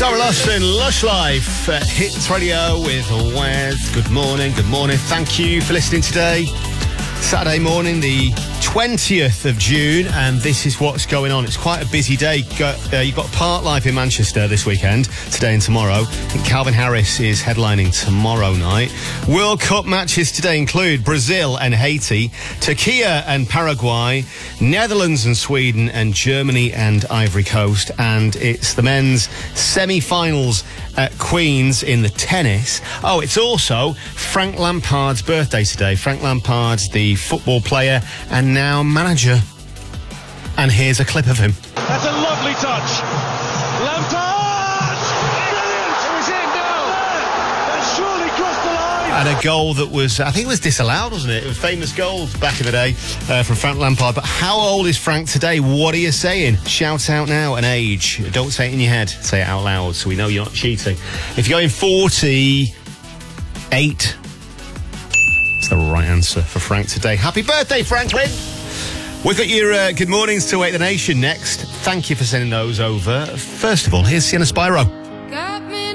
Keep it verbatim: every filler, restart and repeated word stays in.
Sarah Lush and Lush Life at Hits Radio with Wes. Good morning, good morning. Thank you for listening today. Saturday morning, the twentieth of June, and this is what's going on. It's quite a busy day. Got, uh, you've got Park Life in Manchester this weekend, today and tomorrow. I think Calvin Harris is headlining tomorrow night. World Cup matches today include Brazil and Haiti, Turkey and Paraguay, Netherlands and Sweden, and Germany and Ivory Coast. And it's the men's semi-finals at Queen's in the tennis. Oh, it's also Frank Lampard's birthday today. Frank Lampard, the football player and now manager. And here's a clip of him. That's a lovely touch. Lampard! Brilliant! It was in now. That surely crossed the line. And a goal that was, I think it was disallowed, wasn't it? It was famous goals back in the day uh, from Frank Lampard. But how old is Frank today? What are you saying? Shout out now an age. Don't say it in your head. Say it out loud so we know you're not cheating. If you're going forty-eight, it's the right answer for Frank today. Happy birthday, Franklin! We've got your uh, good mornings to Wake the Nation next. Thank you for sending those over. First of all, here's Sienna Spyro.